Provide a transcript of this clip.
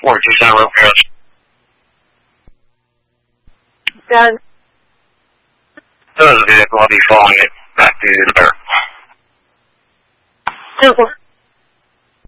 4 Tucson Road, Paris. Done. So the vehicle, I'll be following it back to the bear. Super.